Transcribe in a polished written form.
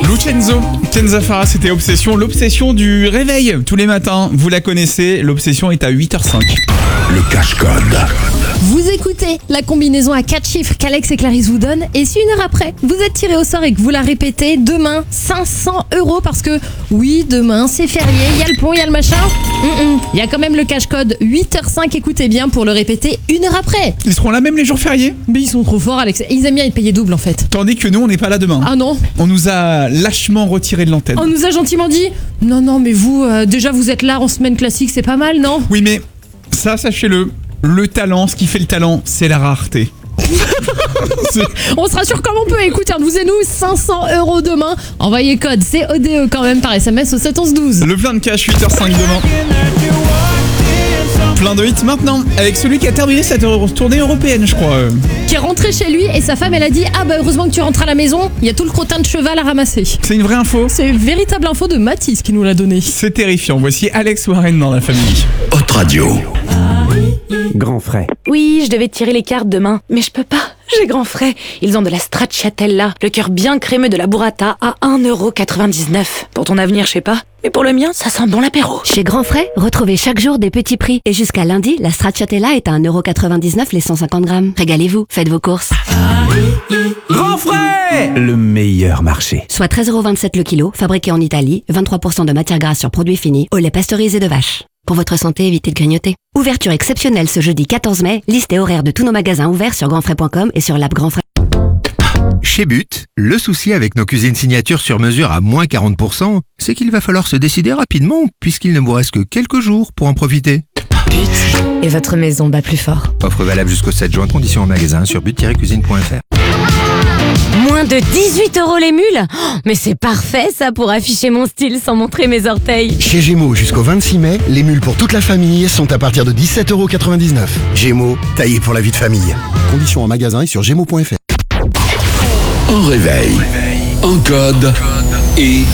Lucenzo, Kenza Farah, c'était Obsession. L'obsession du réveil tous les matins, vous la connaissez, l'obsession est à 8h05. Le cache-code. Vous écoutez la combinaison à 4 chiffres qu'Alex et Clarisse vous donnent, et si une heure après, vous êtes tiré au sort et que vous la répétez, demain, 500 € parce que, oui, demain, c'est férié, il y a le pont, il y a le machin. Il y a quand même le cache-code 8h05, écoutez bien pour le répéter une heure après. Ils seront là même les jours fériés. Mais ils sont trop forts, Alex. Ils aiment bien être payés double en fait. Tandis que nous, on n'est pas là demain. Ah non. On nous a lâchement retiré de l'antenne. On nous a gentiment dit, non, mais vous, déjà vous êtes là en semaine classique, c'est pas mal, non? Oui, mais ça, sachez-le, le talent, ce qui fait le talent, c'est la rareté. On se rassure comme on peut, écoutez, nous 500 € demain. Envoyez code CODE quand même par SMS au 71112. Le plein de cash, 8h05 demain. Plein de hits maintenant, avec celui qui a terminé cette tournée européenne, je crois. Qui est rentré chez lui et sa femme, elle a dit, ah bah heureusement que tu rentres à la maison, il y a tout le crottin de cheval à ramasser. C'est une vraie info. C'est une véritable info de Mathis qui nous l'a donné. C'est terrifiant. Voici Alex Warren dans la famille. Haute radio. Grand frais. Oui, je devais tirer les cartes demain, mais je peux pas. J'ai grand frais. Ils ont de la stracciatella, le cœur bien crémeux de la burrata à 1,99 €. Pour ton avenir, je sais pas. Mais pour le mien, ça sent bon l'apéro. Chez Grand Frais, retrouvez chaque jour des petits prix. Et jusqu'à lundi, la stracciatella est à 1,99 € les 150 grammes. Régalez-vous, faites vos courses. Grand frais. Le meilleur marché. Soit 13,27 € le kilo, fabriqué en Italie, 23% de matière grasse sur produits finis, au lait pasteurisé de vache. Pour votre santé, évitez de grignoter. Ouverture exceptionnelle ce jeudi 14 mai, liste et horaire de tous nos magasins ouverts sur grandfrais.com et sur l'app Grand Frais. Chez But, le souci avec nos cuisines signatures sur mesure à moins 40%, c'est qu'il va falloir se décider rapidement puisqu'il ne vous reste que quelques jours pour en profiter. But. Et votre maison bat plus fort. Offre valable jusqu'au 7 juin, conditions en magasin sur but-cuisine.fr. Moins de 18 € les mules? Oh, mais c'est parfait ça pour afficher mon style sans montrer mes orteils. Chez Gémeaux, jusqu'au 26 mai, les mules pour toute la famille sont à partir de 17,99 €. Gémeaux, taillé pour la vie de famille. Conditions en magasin et sur gémeaux.fr. En réveil, en code et